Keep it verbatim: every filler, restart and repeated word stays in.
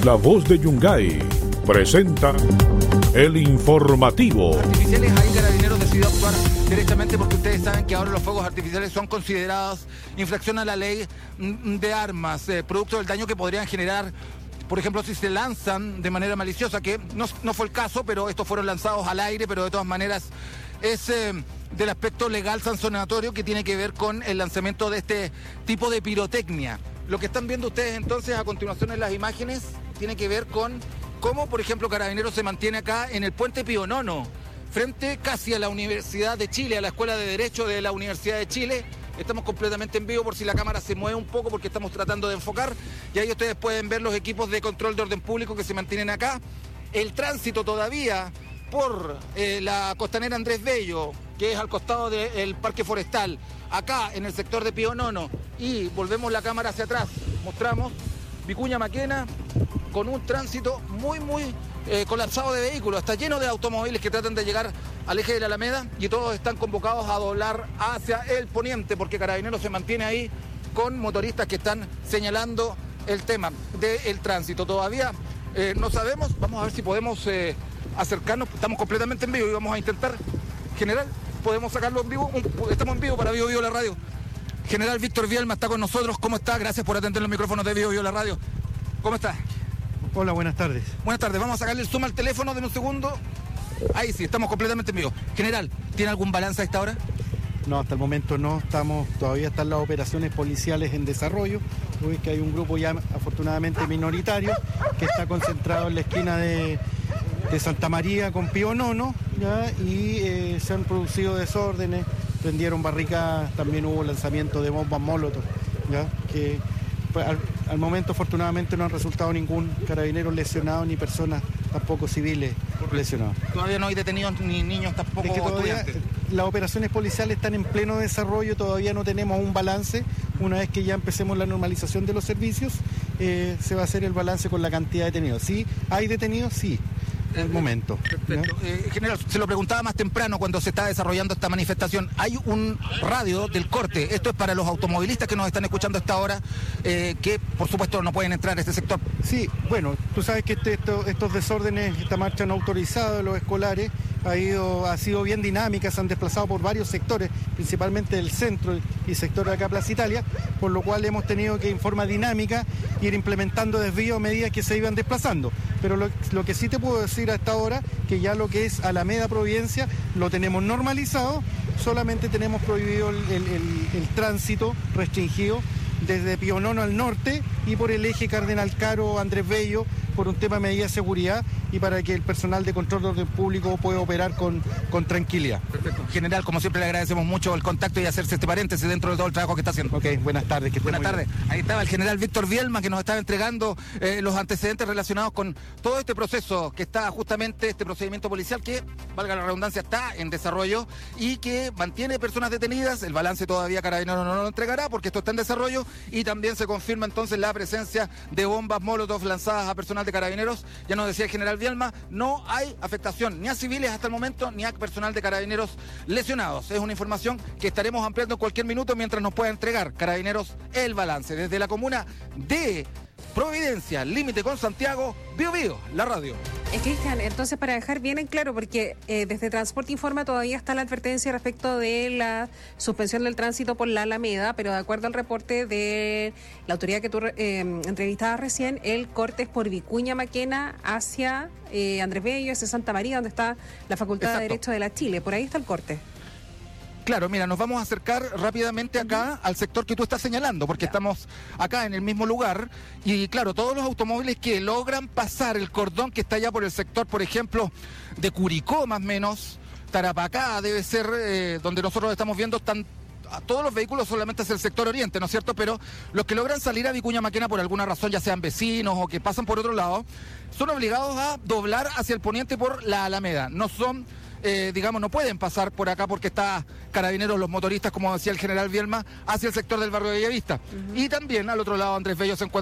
La Voz de Yungay presenta el informativo. Artificiales, ahí Carabineros decidió actuar directamente porque ustedes saben que ahora los fuegos artificiales son considerados infracción a la ley de armas, eh, producto del daño que podrían generar, por ejemplo, si se lanzan de manera maliciosa, que no, no fue el caso, pero estos fueron lanzados al aire, pero de todas maneras es eh, del aspecto legal sancionatorio que tiene que ver con el lanzamiento de este tipo de pirotecnia. Lo que están viendo ustedes entonces a continuación en las imágenes tiene que ver con cómo, por ejemplo, Carabineros se mantiene acá en el puente Pío Nono, frente casi a la Universidad de Chile, a la Escuela de Derecho de la Universidad de Chile. Estamos completamente en vivo por si la cámara se mueve un poco porque estamos tratando de enfocar. Y ahí ustedes pueden ver los equipos de control de orden público que se mantienen acá. El tránsito todavía por eh, la costanera Andrés Bello, que es al costado del Parque Forestal, acá en el sector de Pío Nono. Y volvemos la cámara hacia atrás. Mostramos Vicuña Maquena con un tránsito muy, muy eh, colapsado de vehículos. Está lleno de automóviles que tratan de llegar al eje de la Alameda y todos están convocados a doblar hacia el poniente porque Carabineros se mantiene ahí con motoristas que están señalando el tema del tránsito. Todavía eh, no sabemos, vamos a ver si podemos eh, acercarnos, estamos completamente en vivo y vamos a intentar, general, podemos sacarlo en vivo, estamos en vivo para Vivo Vivo la radio. General Víctor Vielma está con nosotros, ¿cómo está? Gracias por atender los micrófonos de Vivo Vivo la radio. ¿Cómo está? Hola, buenas tardes. Buenas tardes, vamos a sacarle el zoom al teléfono de un segundo. Ahí sí, estamos completamente en vivo. General, ¿tiene algún balance a esta hora? No, hasta el momento no, estamos, todavía están las operaciones policiales en desarrollo. Hoy que hay un grupo ya afortunadamente minoritario que está concentrado en la esquina de, de Santa María con Pío Nono, ¿ya? Y eh, se han producido desórdenes, prendieron barricadas, también hubo lanzamiento de bombas molotov, ¿ya? Que pues, al, al momento afortunadamente no han resultado ningún carabinero lesionado ni personas tampoco civiles lesionados. Todavía no hay detenidos ni niños tampoco. Es que todavía estudiantes. Las operaciones policiales están en pleno desarrollo, todavía no tenemos un balance. Una vez que ya empecemos la normalización de los servicios, eh, se va a hacer el balance con la cantidad de detenidos. ¿Sí? ¿Hay detenidos? Sí. El momento. Perfecto. Eh, general, se lo preguntaba más temprano cuando se está desarrollando esta manifestación. Hay un radio del corte. Esto es para los automovilistas que nos están escuchando a esta hora, eh, que por supuesto no pueden entrar a este sector. Sí, bueno, tú sabes que este, esto, estos desórdenes, esta marcha no autorizada de los escolares, ha, ido, ha sido bien dinámica, se han desplazado por varios sectores, principalmente del centro y sector de acá Plaza Italia, por lo cual hemos tenido que en forma dinámica ir implementando desvíos a medida que se iban desplazando. Pero lo, lo que sí te puedo decir a esta hora, que ya lo que es Alameda Providencia lo tenemos normalizado, solamente tenemos prohibido el, el, el, el tránsito restringido desde Pío Nono al norte y por el eje Cardenal Caro Andrés Bello por un tema de medida de seguridad y para que el personal de control de orden público pueda operar con, con tranquilidad. Perfecto. General, como siempre le agradecemos mucho el contacto y hacerse este paréntesis dentro de todo el trabajo que está haciendo. Ok, buenas tardes. Que buenas tardes. Bien. Ahí estaba el general Víctor Vielma que nos estaba entregando eh, los antecedentes relacionados con todo este proceso que está justamente, este procedimiento policial que, valga la redundancia, está en desarrollo y que mantiene personas detenidas. El balance todavía Carabineros no lo entregará porque esto está en desarrollo y también se confirma entonces la presencia de bombas molotov lanzadas a personal de Carabineros. Ya nos decía el general Vielma, no hay afectación ni a civiles hasta el momento ni a personal de Carabineros lesionados. Es una información que estaremos ampliando en cualquier minuto mientras nos pueda entregar Carabineros el balance. Desde la comuna de Providencia, límite con Santiago, Vivo Vivo, la radio. Eh, Cristian, entonces para dejar bien en claro, porque eh, desde Transporte Informa todavía está la advertencia respecto de la suspensión del tránsito por la Alameda, pero de acuerdo al reporte de la autoridad que tú eh, entrevistabas recién, el corte es por Vicuña Maquena hacia eh, Andrés Bello, hacia Santa María, donde está la Facultad Exacto. de Derecho de la Chile. Por ahí está el corte. Claro, mira, nos vamos a acercar rápidamente acá uh-huh. al sector que tú estás señalando, porque yeah. estamos acá en el mismo lugar y claro, todos los automóviles que logran pasar el cordón que está allá por el sector, por ejemplo, de Curicó más o menos, Tarapacá debe ser eh, donde nosotros estamos viendo, están a todos los vehículos solamente hacia el sector oriente, ¿no es cierto? Pero los que logran salir a Vicuña Maquena por alguna razón, ya sean vecinos o que pasan por otro lado, son obligados a doblar hacia el poniente por la Alameda, no son... Eh, digamos, no pueden pasar por acá porque está Carabineros, los motoristas, como decía el general Vielma, hacia el sector del barrio de Bellavista. Uh-huh. Y también al otro lado Andrés Bello se encuentra